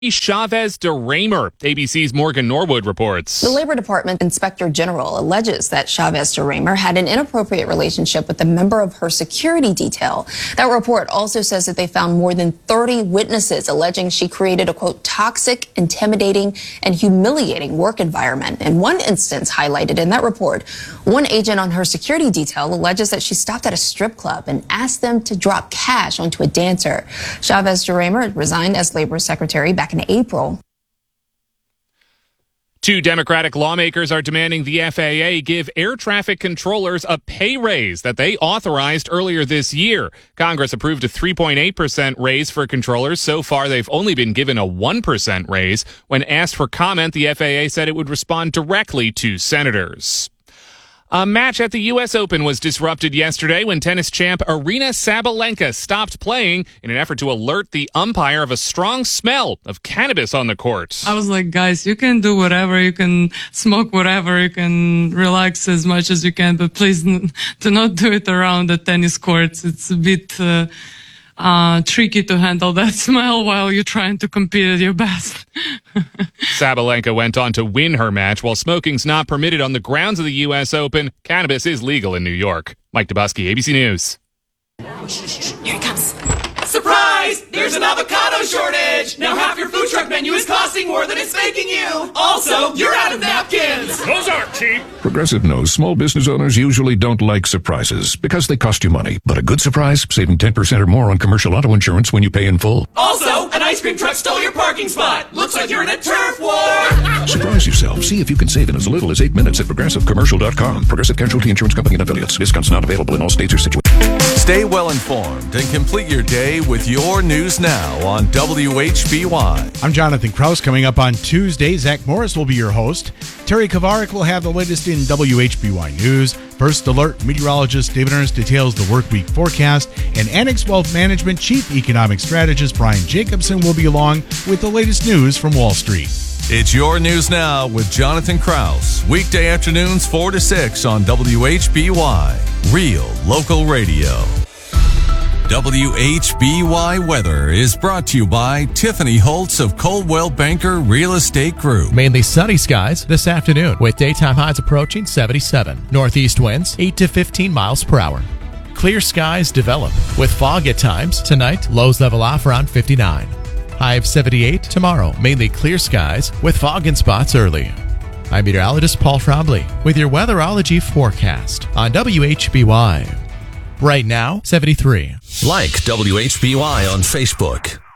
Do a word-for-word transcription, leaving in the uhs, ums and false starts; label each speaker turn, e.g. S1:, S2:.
S1: Chavez de Raymer. A B C's Morgan Norwood reports.
S2: The Labor Department Inspector General alleges that Chavez de Raymer had an inappropriate relationship with a member of her security detail. That report also says that they found more than thirty witnesses alleging she created a, quote, toxic, intimidating, and humiliating work environment. In one instance highlighted in that report, one agent on her security detail alleges that she stopped at a strip club and asked them to drop cash onto a dancer. Chavez de Raymer resigned as Labor Secretary back in April.
S1: Two Democratic lawmakers are demanding the F A A give air traffic controllers a pay raise that they authorized earlier this year. Congress approved a three point eight percent raise for controllers. So far, they've only been given a one percent raise. When asked for comment, the F A A said it would respond directly to senators. A match at the U S Open was disrupted yesterday when tennis champ Aryna Sabalenka stopped playing in an effort to alert the umpire of a strong smell of cannabis on the court.
S3: I was like, guys, you can do whatever, you can smoke whatever, you can relax as much as you can, but please n- do not do it around the tennis courts. It's a bit uh, uh, tricky to handle that smell while you're trying to compete at your best.
S1: Sabalenka went on to win her match. While smoking's not permitted on the grounds of the U S Open, cannabis is legal in New York. Mike Dubusky, A B C News.
S2: Here it comes.
S4: Surprise! There's an avocado shortage! Now half your food truck menu is costing more than it's making you! Also, you're out of napkins!
S5: Those aren't cheap! Progressive knows small business owners usually don't like surprises because they cost you money. But a good surprise, saving ten percent or more on commercial auto insurance when you pay in full.
S4: Also, an ice cream truck stole your parking spot! Looks like you're in a turf war!
S5: Surprise yourself. See if you can save in as little as eight minutes at progressive commercial dot com. Progressive Casualty Insurance Company and affiliates. Discounts not available in all states or situations.
S6: Stay well informed and complete your day with your news now on W H B Y.
S7: I'm Jonathan Kraus. Coming up on Tuesday, Zach Morris will be your host. Terry Kavarik will have the latest in W H B Y News. First Alert meteorologist David Ernst details the work week forecast. And Annex Wealth Management Chief Economic Strategist Brian Jacobson will be along with the latest news from Wall Street.
S6: It's your news now with Jonathan Kraus. Weekday afternoons four to six on W H B Y. Real local radio. W H B Y weather is brought to you by Tiffany Holtz of Coldwell Banker Real Estate Group.
S8: Mainly sunny skies this afternoon with daytime highs approaching seventy-seven. Northeast winds eight to fifteen miles per hour. Clear skies develop with fog at times. Tonight, lows level off around fifty-nine. High of seventy-eight tomorrow. Mainly clear skies with fog in spots early. I'm meteorologist Paul Trombley with your weatherology forecast on W H B Y. Right now, seventy-three.
S9: Like W H B Y on Facebook.